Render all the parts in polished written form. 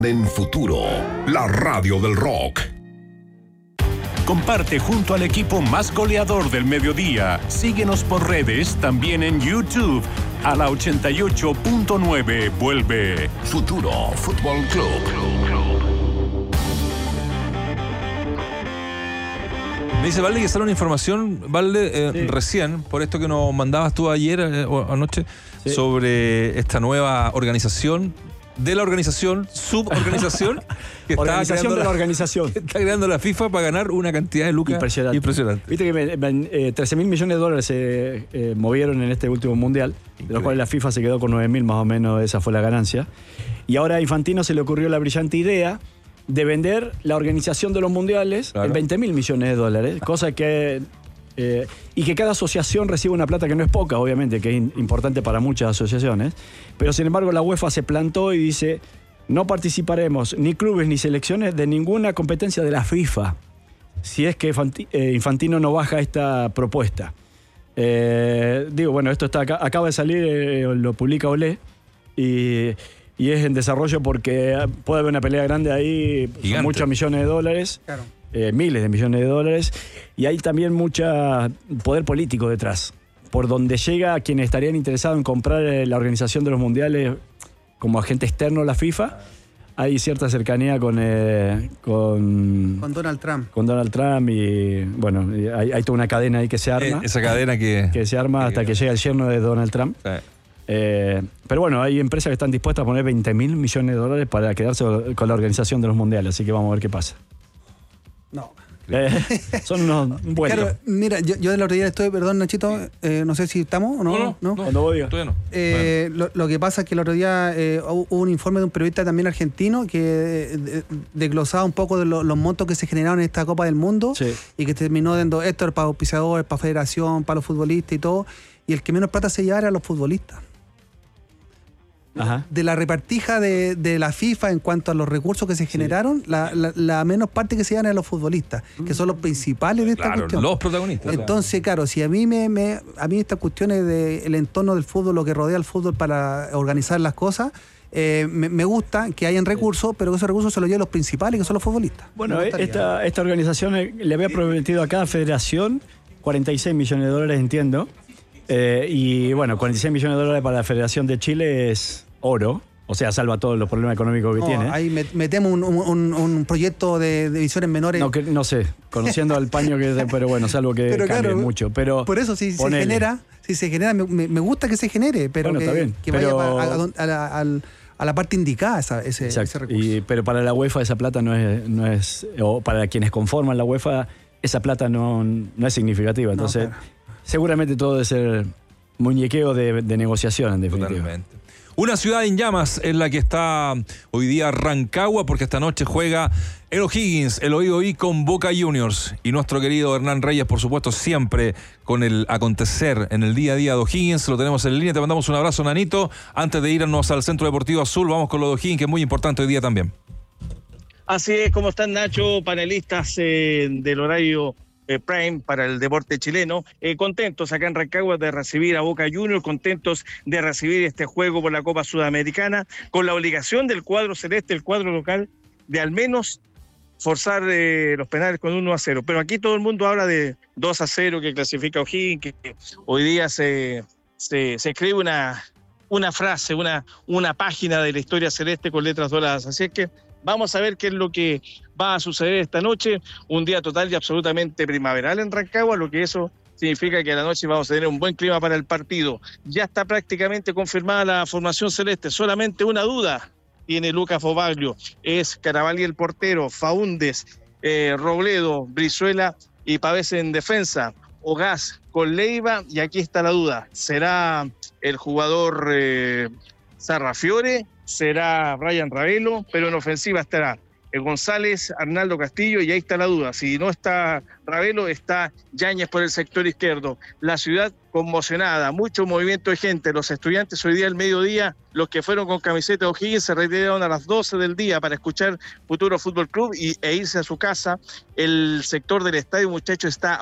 En Futuro, la radio del rock. Comparte junto al equipo más goleador del mediodía. Síguenos por redes, también en YouTube. A la 88.9 vuelve Futuro Fútbol Club. Me dice Valde que sale una información, Valde, sí, recién, por esto que nos mandabas tú ayer o anoche, sí, sobre esta nueva organización de la organización, suborganización que organización de la organización que está creando la FIFA para ganar una cantidad de lucas impresionante. Viste que 13.000 millones de dólares se movieron en este último mundial, de los cuales la FIFA se quedó con 9.000 más o menos, esa fue la ganancia. Y ahora a Infantino se le ocurrió la brillante idea de vender la organización de los mundiales, claro, en 20.000 millones de dólares, cosa que y que cada asociación recibe una plata que no es poca, obviamente, que es importante para muchas asociaciones, pero sin embargo la UEFA se plantó y dice: no participaremos ni clubes ni selecciones de ninguna competencia de la FIFA si es que Infantino no baja esta propuesta. Digo, bueno, esto está acaba de salir, lo publica Olé, y es en desarrollo porque puede haber una pelea grande ahí, son muchos millones de dólares. Claro. Miles de millones de dólares, y hay también mucho poder político detrás, por donde llega a quienes estarían interesados en comprar la organización de los mundiales como agente externo a la FIFA. Hay cierta cercanía con Donald Trump. Con Donald Trump, y bueno, hay toda una cadena ahí que se arma. Esa cadena que se arma hasta que llega el yerno de Donald Trump. Sí. Pero bueno, hay empresas que están dispuestas a poner 20.000 millones de dólares para quedarse con la organización de los mundiales, así que vamos a ver qué pasa. No. Son unos buenos. Claro, mira, yo del otro día estoy, perdón Nachito, no sé si estamos o no. No. Cuando voy, bueno. Lo que pasa es que el otro día hubo un informe de un periodista también argentino que desglosaba un poco de los montos que se generaron en esta Copa del Mundo, sí, y que terminó dando esto para auspiciadores, para federación, para los futbolistas y todo, y el que menos plata se llevaba era los futbolistas. Ajá. De la repartija de la FIFA en cuanto a los recursos que se generaron, sí, la menos parte que se dan a los futbolistas, que son los principales de esta, claro, cuestión. Los protagonistas. Entonces, claro, si a mí estas cuestiones del entorno del fútbol, lo que rodea al fútbol para organizar las cosas, me gusta que hayan recursos, pero que esos recursos se los lleven los principales, que son los futbolistas. Bueno, esta organización le había prometido a cada federación 46 millones de dólares, entiendo. Y bueno, 46 millones de dólares para la Federación de Chile es oro. O sea, salva todos los problemas económicos que tiene. Ahí metemos un proyecto de divisiones menores. No sé, conociendo al paño que pero bueno, salvo que cambie, claro, mucho. Pero por eso, si se genera, me gusta que se genere, pero bueno, que vaya a la parte indicada ese recurso. Pero para la UEFA esa plata no es, o para quienes conforman la UEFA, esa plata no es significativa. Entonces, claro, seguramente todo debe ser muñequeo de negociación, en definitiva. Totalmente. Una ciudad en llamas en la que está hoy día Rancagua, porque esta noche juega el O'Higgins, el OI con Boca Juniors. Y nuestro querido Hernán Reyes, por supuesto, siempre con el acontecer en el día a día de O'Higgins. Lo tenemos en línea. Te mandamos un abrazo, Nanito. Antes de irnos al Centro Deportivo Azul, vamos con lo de O'Higgins, que es muy importante hoy día también. Así es, ¿cómo están, Nacho? Panelistas del horario Prime para el deporte chileno, contentos acá en Rancagua de recibir a Boca Juniors, contentos de recibir este juego por la Copa Sudamericana, con la obligación del cuadro celeste, el cuadro local, de al menos forzar los penales con 1-0. Pero aquí todo el mundo habla de 2-0 que clasifica O'Higgins, que hoy día se escribe una frase, una página de la historia celeste con letras doradas. Así es que vamos a ver qué es lo que va a suceder esta noche. Un día total y absolutamente primaveral en Rancagua, lo que eso significa que a la noche vamos a tener un buen clima para el partido. Ya está prácticamente confirmada la formación celeste. Solamente una duda tiene Lucas Bobaglio. Es Carabalí el portero, Faúndez, Robledo, Brizuela y Pavés en defensa. Ogás con Leiva, y aquí está la duda. ¿Será el jugador Sarrafiore? ¿Será Brian Ravelo? Pero en ofensiva estará González, Arnaldo Castillo, y ahí está la duda. Si no está Ravelo, está Yáñez por el sector izquierdo. La ciudad conmocionada, mucho movimiento de gente. Los estudiantes hoy día al mediodía, los que fueron con camiseta de O'Higgins, se retiraron a las 12 del día para escuchar Futuro Fútbol Club e irse a su casa. El sector del estadio, muchachos, está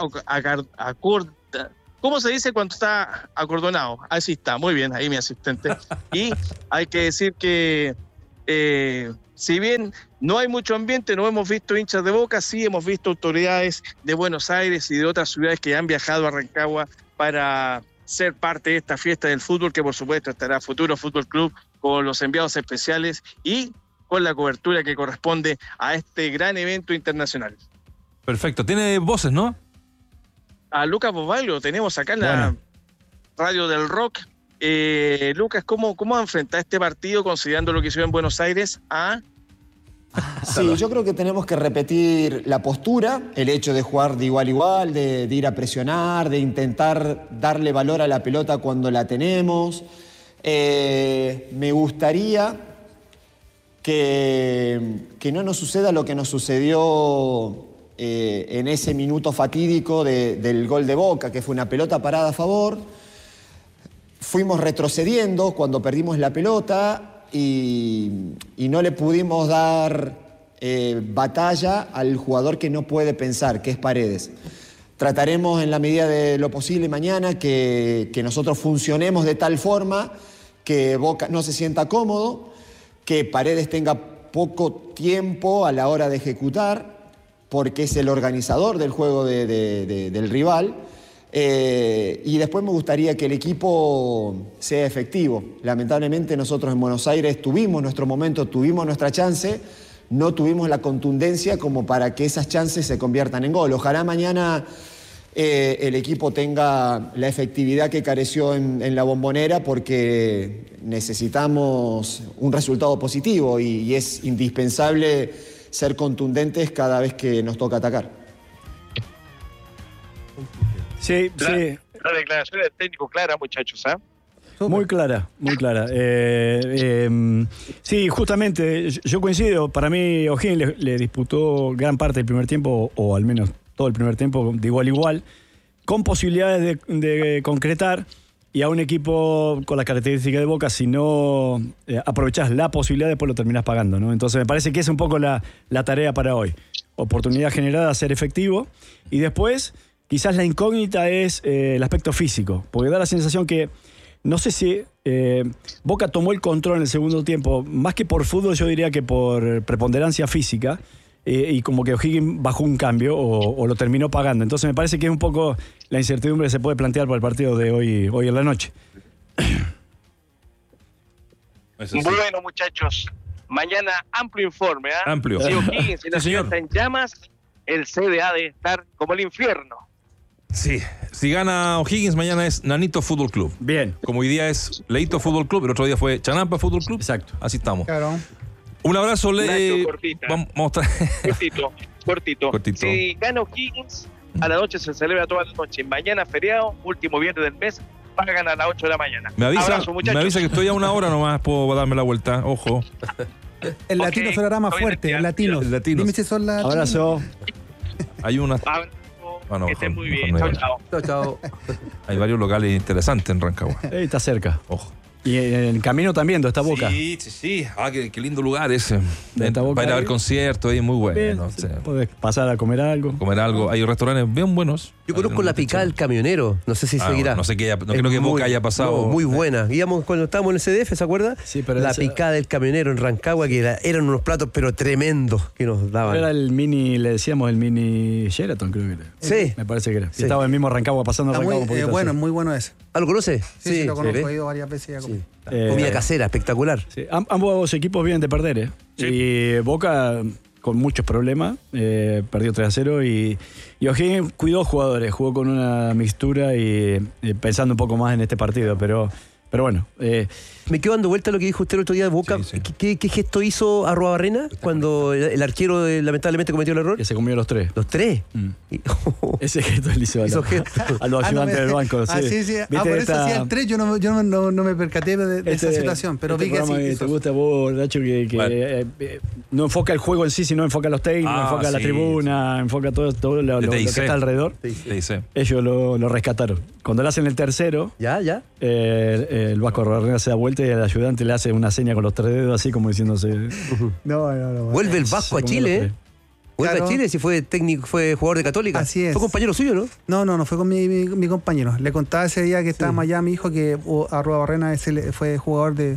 ¿cómo se dice cuando está acordonado? Así está, muy bien, ahí mi asistente. Y hay que decir que si bien no hay mucho ambiente, no hemos visto hinchas de Boca, sí hemos visto autoridades de Buenos Aires y de otras ciudades que han viajado a Rancagua para ser parte de esta fiesta del fútbol, que por supuesto estará Futuro Fútbol Club con los enviados especiales y con la cobertura que corresponde a este gran evento internacional. Perfecto. Tiene voces, ¿no? A Lucas Bosbalio tenemos acá en la radio del Rock. Lucas, ¿cómo va a enfrentar este partido considerando lo que hizo en Buenos Aires? Sí, yo creo que tenemos que repetir la postura, el hecho de jugar de igual a igual, de ir a presionar, de intentar darle valor a la pelota cuando la tenemos. Me gustaría que no nos suceda lo que nos sucedió en ese minuto fatídico del gol de Boca, que fue una pelota parada a favor. Fuimos retrocediendo cuando perdimos la pelota y no le pudimos dar batalla al jugador que no puede pensar, que es Paredes. Trataremos en la medida de lo posible mañana que nosotros funcionemos de tal forma que Boca no se sienta cómodo, que Paredes tenga poco tiempo a la hora de ejecutar, porque es el organizador del juego del rival. Y después me gustaría que el equipo sea efectivo. Lamentablemente nosotros en Buenos Aires tuvimos nuestro momento, tuvimos nuestra chance, no tuvimos la contundencia como para que esas chances se conviertan en gol. Ojalá mañana el equipo tenga la efectividad que careció en la Bombonera, porque necesitamos un resultado positivo y es indispensable ser contundentes cada vez que nos toca atacar. Sí. La declaración del técnico clara, muchachos, ¿ah? Muy clara, muy clara. Sí, justamente, yo coincido. Para mí, O'Higgins le disputó gran parte del primer tiempo, o al menos todo el primer tiempo, de igual a igual, con posibilidades de concretar. Y a un equipo con las características de Boca, si no aprovechás la posibilidad, después lo terminás pagando, ¿no? Entonces me parece que es un poco la tarea para hoy. Oportunidad generada, ser efectivo. Y después, quizás la incógnita es el aspecto físico. Porque da la sensación que, no sé si Boca tomó el control en el segundo tiempo, más que por fútbol, yo diría que por preponderancia física. Y como que O'Higgins bajó un cambio o lo terminó pagando. Entonces me parece que es un poco la incertidumbre que se puede plantear para el partido de hoy en la noche. Bueno, muchachos, mañana amplio informe. Amplio. Si O'Higgins y la ciudad está en llamas, el CDA debe estar como el infierno. Sí. Si gana O'Higgins, mañana es Nanito Fútbol Club. Bien. Como hoy día es Leito Fútbol Club, el otro día fue Chanampa Fútbol Club. Exacto. Así estamos. Claro. Un abrazo, Nacho, cortita. Vamos a Cortito. Si gana O'Higgins, a la noche se celebra toda la noche. Mañana feriado, último viernes del mes, pagan a las 8 de la mañana. Me avisa que estoy a una hora nomás, puedo darme la vuelta. Ojo. El latino sonará más fuerte, el latino. Dime si son latinos. Abrazo. Hay una. Abrazo, que estén muy bien. Chao. Hay varios locales interesantes en Rancagua. Está cerca. Ojo. Y en el camino también, está Boca. Sí. Qué lindo lugar ese. Boca para ir a ver conciertos, ahí muy bueno. Puedes pasar a comer algo. Hay restaurantes bien buenos. Yo conozco la picada del camionero, no sé si seguirá. No sé qué, no creo que Boca haya pasado. Muy buena. Íbamos cuando estábamos en el CDF, ¿se acuerda? Sí, pero la picada del camionero en Rancagua, que eran unos platos pero tremendos que nos daban. Era el mini, le decíamos el mini Sheraton, creo que era. Sí. Me parece que era. Sí. Estaba el mismo Rancagua pasando Está Rancagua un poquito. bueno, muy bueno ese. ¿Ah, lo conoce? Sí, lo conozco, he ido varias veces a comer. Comida casera, espectacular. Sí. Ambos equipos vienen de perder, Sí. Y Boca con muchos problemas, perdió 3-0 y O'Higgins cuidó jugadores, jugó con una mixtura y pensando un poco más en este partido, pero bueno. Me quedo dando vuelta a lo que dijo usted el otro día de Boca. Sí. ¿Qué gesto hizo Arruabarrena cuando el arquero lamentablemente cometió el error? Que se comió los tres. ¿Los tres? Ese gesto le hizo a los ayudantes del banco. Sí. Por eso hacía el 3, yo no me percaté de esa situación, pero vi que así. ¿Te gusta vos, Nacho, que no enfoca el juego en sí, sino enfoca a los técnicos, enfoca a la tribuna, enfoca todo lo que está alrededor? Ellos lo rescataron. Cuando le hacen el tercero, ¿Ya? el Vasco Arruabarrena se da vuelta y el ayudante le hace una seña con los 3 dedos, así como diciéndose. No. Vuelve el Vasco a Chile, ¿eh? Vuelve Claro. a Chile, si fue técnico, fue jugador de Católica. Así es. Fue compañero suyo, ¿no? No fue con mi compañero. Le contaba ese día que estábamos allá a mi hijo que Arruabarrena fue jugador de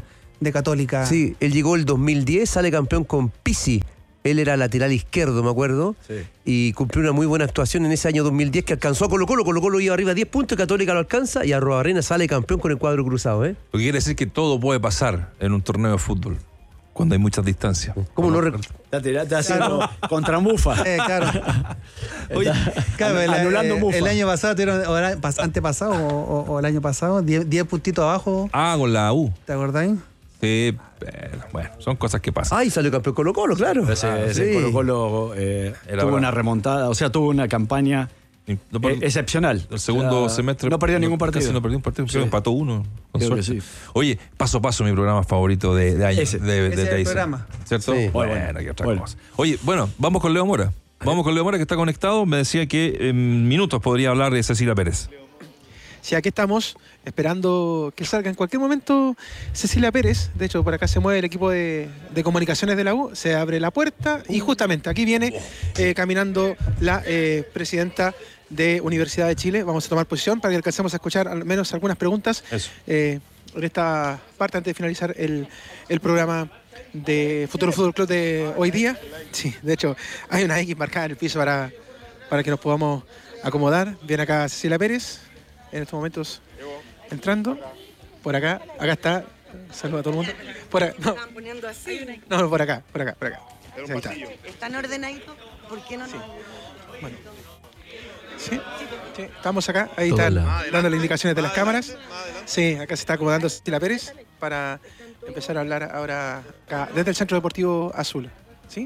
de Católica. Sí, él llegó el 2010, sale campeón con Pizzi. Él era lateral izquierdo, me acuerdo, y cumplió una muy buena actuación en ese año 2010 que alcanzó a Colo-Colo. Colo-Colo iba arriba 10 puntos, Católica lo alcanza y Arruabarrena sale campeón con el cuadro cruzado. Lo que quiere decir que todo puede pasar en un torneo de fútbol cuando hay muchas distancias. ¿Cómo no? Está haciendo contra Mufa. Claro. Oye, Claro, anulando Mufa. el año pasado, antepasado o el año pasado, 10 puntitos abajo. con la U. ¿Te acordáis? Sí, bueno, son cosas que pasan. Ay, salió campeón Colo-Colo, claro. Ese Colo-Colo tuvo una remontada, o sea, tuvo una campaña excepcional. El segundo semestre no perdió ningún partido. Casi no perdió un partido, sí. Empató uno. Con Creo suerte. que sí. Oye, Paso a Paso, mi programa favorito de año. Ese. de Ese es el Tyson. programa. ¿Cierto? Sí. Bueno, que otra Bueno. cosa. Oye, bueno, vamos con Leo Mora. Vamos con Leo Mora, que está conectado. Me decía que en minutos podría hablar de Cecilia Pérez. Sí, aquí estamos esperando que salga en cualquier momento Cecilia Pérez. De hecho, por acá se mueve el equipo de comunicaciones de la U. Se abre la puerta y justamente aquí viene caminando la presidenta de Universidad de Chile. Vamos a tomar posición para que alcancemos a escuchar al menos algunas preguntas en esta parte antes de finalizar el programa de Futuro Fútbol Club de hoy día. Sí, de hecho, hay una X marcada en el piso para que nos podamos acomodar. Viene acá Cecilia Pérez. En estos momentos entrando por acá está, saluda a todo el mundo. Por acá, no. Están poniendo así. No, por acá. Ahí está. ¿Están ordenaditos? ¿Por qué no? Sí. Bueno. Sí, estamos acá, ahí están dando las indicaciones de las cámaras. Sí, acá se está acomodando Cecilia Pérez para empezar a hablar ahora acá, desde el Centro Deportivo Azul. ¿Sí?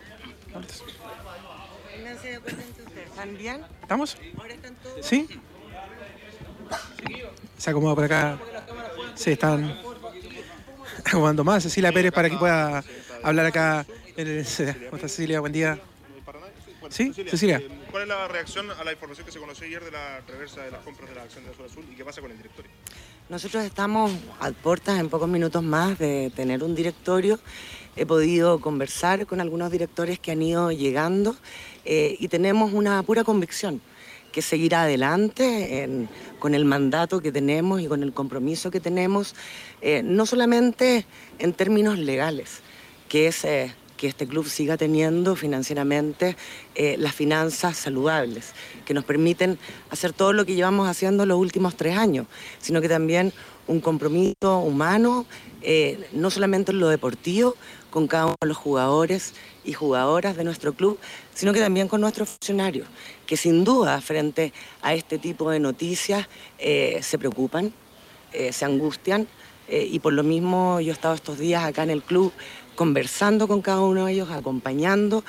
¿Están bien? ¿Estamos? ¿Ahora están todos? ¿Sí? Se acomoda por acá. Sí, están acomodando más Cecilia Pérez para que pueda hablar acá. ¿Cómo está Cecilia? Buen día. ¿Sí? Cecilia. ¿Cuál es la reacción a la información que se conoció ayer de la reversa de las compras de la acción de Azul Azul y qué pasa con el directorio? Nosotros estamos a puertas en pocos minutos más de tener un directorio. He podido conversar con algunos directores que han ido llegando y tenemos una pura convicción que seguir adelante con el mandato que tenemos y con el compromiso que tenemos, no solamente en términos legales, que es que este club siga teniendo financieramente las finanzas saludables, que nos permiten hacer todo lo que llevamos haciendo los últimos 3 años, sino que también un compromiso humano, no solamente en lo deportivo, con cada uno de los jugadores y jugadoras de nuestro club, sino que también con nuestros funcionarios, que sin duda frente a este tipo de noticias se preocupan, se angustian, y por lo mismo yo he estado estos días acá en el club conversando con cada uno de ellos, acompañando,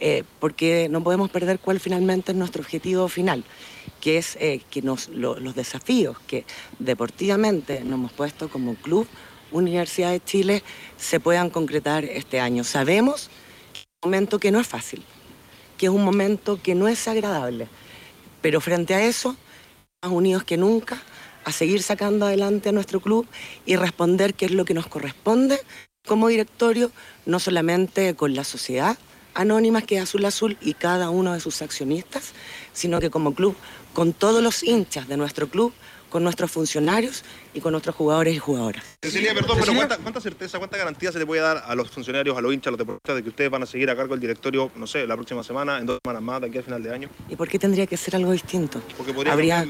porque no podemos perder cuál finalmente es nuestro objetivo final, que es que los desafíos que deportivamente nos hemos puesto como club Universidad de Chile se puedan concretar este año. Sabemos que es un momento que no es fácil, que es un momento que no es agradable, pero frente a eso, más unidos que nunca, a seguir sacando adelante a nuestro club y responder qué es lo que nos corresponde como directorio, no solamente con la sociedad anónima que es Azul Azul y cada uno de sus accionistas, sino que como club, con todos los hinchas de nuestro club, con nuestros funcionarios y con nuestros jugadores y jugadoras. Cecilia, perdón, pero ¿cuánta certeza, cuánta garantía se le puede dar a los funcionarios, a los hinchas, a los deportistas de que ustedes van a seguir a cargo del directorio, no sé, la próxima semana, en 2 semanas más, de aquí al final de año? ¿Y por qué tendría que ser algo distinto? Porque podría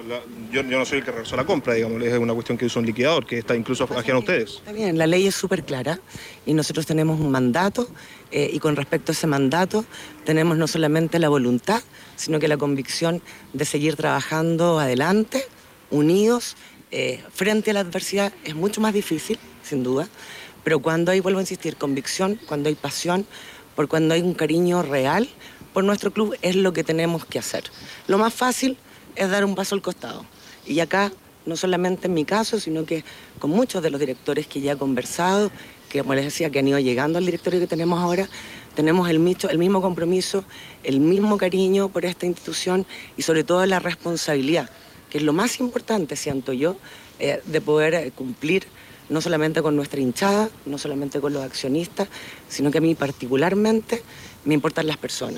yo no soy el que realizó la compra, digamos, es una cuestión que hizo un liquidador, que está incluso ajeno a ustedes. Está bien, la ley es súper clara y nosotros tenemos un mandato y con respecto a ese mandato tenemos no solamente la voluntad, sino que la convicción de seguir trabajando adelante, unidos, frente a la adversidad. Es mucho más difícil, sin duda, pero cuando hay, vuelvo a insistir, convicción, cuando hay pasión, cuando hay un cariño real por nuestro club, es lo que tenemos que hacer. Lo más fácil es dar un paso al costado. Y acá, no solamente en mi caso, sino que con muchos de los directores que ya he conversado, que como les decía, que han ido llegando al directorio que tenemos ahora, tenemos el mismo compromiso, el mismo cariño por esta institución y sobre todo la responsabilidad, que es lo más importante, siento yo, de poder cumplir no solamente con nuestra hinchada, no solamente con los accionistas, sino que a mí particularmente me importan las personas.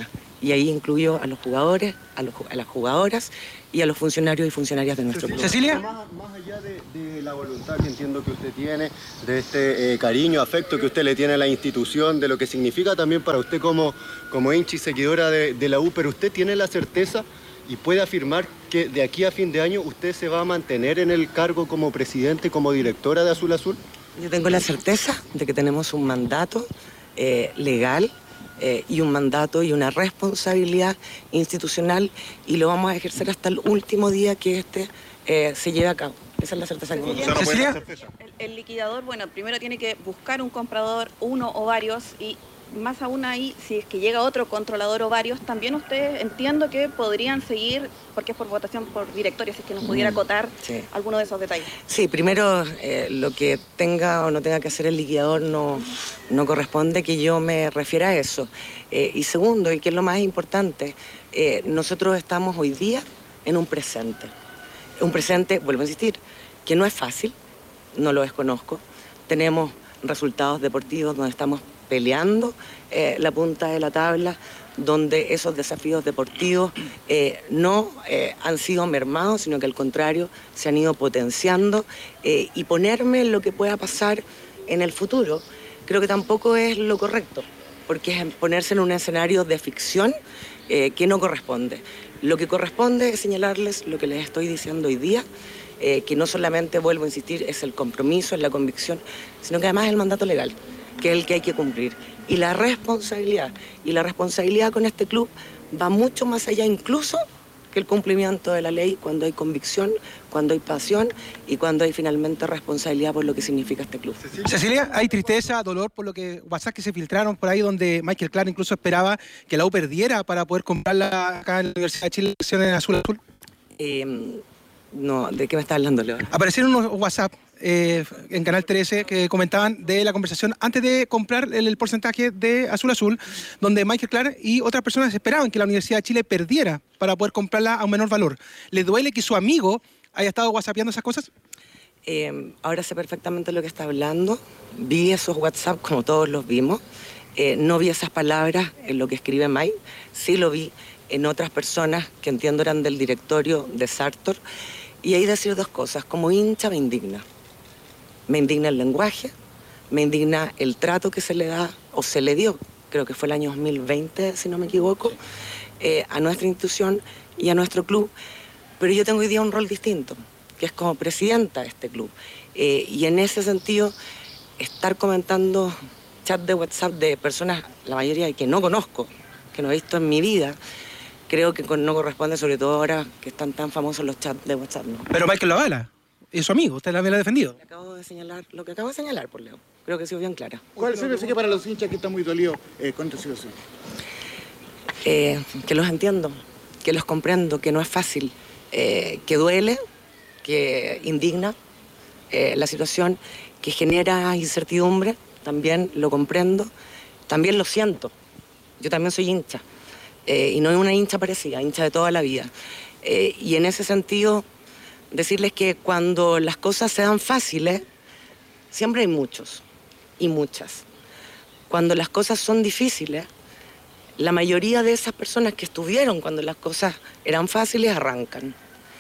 Y ahí incluyo a los jugadores, a las jugadoras y a los funcionarios y funcionarias de nuestro club. Cecilia. Más allá de la voluntad que entiendo que usted tiene, de este cariño, afecto que usted le tiene a la institución, de lo que significa también para usted como hincha y seguidora de la U, pero usted tiene la certeza y puede afirmar que de aquí a fin de año usted se va a mantener en el cargo como presidente, como directora de Azul Azul. Yo tengo la certeza de que tenemos un mandato legal y un mandato y una responsabilidad institucional y lo vamos a ejercer hasta el último día que se lleve a cabo. Esa es la certeza que tengo. Cecilia. El liquidador, bueno, primero tiene que buscar un comprador, uno o varios, y más aún ahí, si es que llega otro controlador o varios, también ustedes entiendo que podrían seguir, porque es por votación por directorio, si es que nos pudiera acotar alguno de esos detalles. Sí, primero lo que tenga o no tenga que hacer el liquidador no corresponde que yo me refiera a eso. Y segundo, y que es lo más importante, nosotros estamos hoy día en un presente. Un presente, vuelvo a insistir, que no es fácil, no lo desconozco. Tenemos resultados deportivos donde estamos peleando la punta de la tabla, donde esos desafíos deportivos no han sido mermados, sino que al contrario se han ido potenciando, y ponerme en lo que pueda pasar en el futuro creo que tampoco es lo correcto, porque es ponerse en un escenario de ficción que no corresponde. Lo que corresponde es señalarles lo que les estoy diciendo hoy día, que no solamente, vuelvo a insistir, es el compromiso, es la convicción, sino que además es el mandato legal, que es el que hay que cumplir. Y la responsabilidad con este club va mucho más allá incluso que el cumplimiento de la ley, cuando hay convicción, cuando hay pasión y cuando hay finalmente responsabilidad por lo que significa este club. Cecilia, hay tristeza, dolor por lo que WhatsApp que se filtraron por ahí, donde Michael Clark incluso esperaba que la U perdiera para poder comprarla acá en la Universidad de Chile en Azul Azul. No, ¿de qué me está hablando, Leo? Aparecieron unos WhatsApp en Canal 13 que comentaban de la conversación antes de comprar el porcentaje de Azul Azul, donde Michael Clark y otras personas esperaban que la Universidad de Chile perdiera para poder comprarla a un menor valor. ¿Le duele que su amigo haya estado whatsappeando esas cosas? Ahora sé perfectamente lo que está hablando. Vi esos WhatsApp como todos los vimos. No vi esas palabras en lo que escribe Mike. Sí lo vi en otras personas que entiendo eran del directorio de Sartor. Y ahí decir dos cosas. Como hincha me indigna. Me indigna el lenguaje, me indigna el trato que se le da, o se le dio, creo que fue el año 2020, si no me equivoco, a nuestra institución y a nuestro club. Pero yo tengo hoy día un rol distinto, que es como presidenta de este club. Y en ese sentido, estar comentando chat de WhatsApp de personas, la mayoría que no conozco, que no he visto en mi vida, creo que no corresponde, sobre todo ahora que están tan famosos los chats de WhatsApp, ¿no? Pero Michael lo avala. Es su amigo, usted también lo ha defendido. Lo que acabo de señalar, por Leo. Creo que he sido bien clara. ¿Cuál se ve que para los hinchas que están muy dolidos con esta situación? Que los entiendo, que los comprendo, que no es fácil, que duele, que indigna la situación, que genera incertidumbre, también lo comprendo, también lo siento. Yo también soy hincha, y no es una hincha parecida, hincha de toda la vida. Y en ese sentido, decirles que cuando las cosas se dan fáciles, siempre hay muchos y muchas. Cuando las cosas son difíciles, la mayoría de esas personas que estuvieron cuando las cosas eran fáciles arrancan.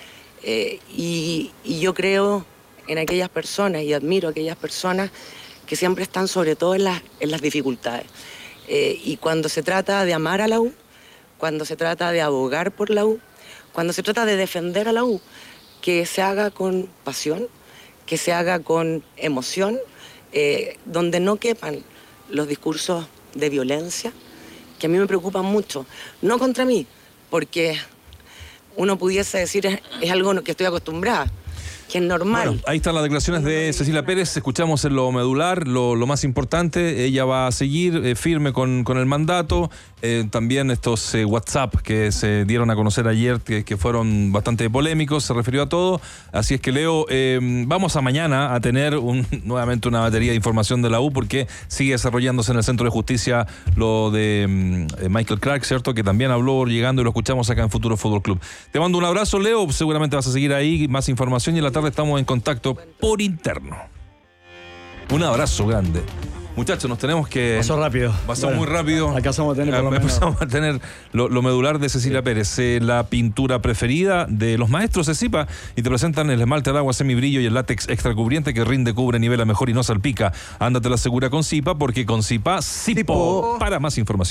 Y yo creo en aquellas personas y admiro a aquellas personas que siempre están sobre todo en las dificultades. Y cuando se trata de amar a la U, cuando se trata de abogar por la U, cuando se trata de defender a la U, que se haga con pasión, que se haga con emoción, donde no quepan los discursos de violencia, que a mí me preocupan mucho, no contra mí, porque uno pudiese decir es algo que estoy acostumbrada, que es normal. Bueno, ahí están las declaraciones de Cecilia Pérez, escuchamos en lo medular, lo más importante, ella va a seguir firme con el mandato, también estos WhatsApp que se dieron a conocer ayer, que fueron bastante polémicos, se refirió a todo, así es que Leo, vamos a mañana a tener nuevamente una batería de información de la U, porque sigue desarrollándose en el Centro de Justicia lo de Michael Clark, ¿cierto? Que también habló llegando y lo escuchamos acá en Futuro Fútbol Club. Te mando un abrazo, Leo, seguramente vas a seguir ahí, más información, y en la tarde estamos en contacto por interno. Un abrazo grande. Muchachos, nos tenemos que... Pasó rápido. Pasó Bueno, muy rápido. alcanzamos a tener por lo menos. Empezamos a tener lo medular de Cecilia Pérez, la pintura preferida de los maestros de Zipa, y te presentan el esmalte de agua semibrillo y el látex extra cubriente que rinde, cubre, nivela mejor y no salpica. Ándate la segura con Zipa, porque con Zipa, Zipo. Para más información.